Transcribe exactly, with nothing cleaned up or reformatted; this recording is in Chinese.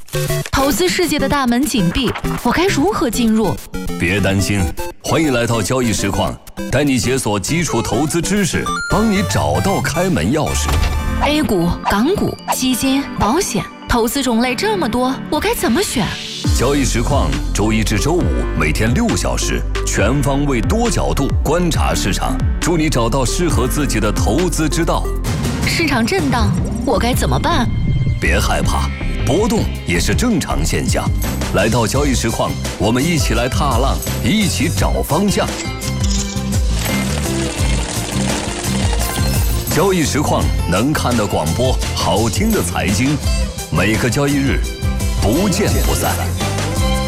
投资世界的大门紧闭，我该如何进入？ 别担心，欢迎来到交易实况，带你解锁基础投资知识，帮你找到开门钥匙。 A 股、港股、基金、保险，投资种类这么多，我该怎么选？ 交易实况周一至周五每天六小时，全方位多角度观察市场，助你找到适合自己的投资之道。 市场震荡，我该怎么办？ 别害怕，波动也是正常现象。来到交易实况，我们一起来踏浪，一起找方向。交易实况能看的广播，好听的财经，每个交易日不见不散。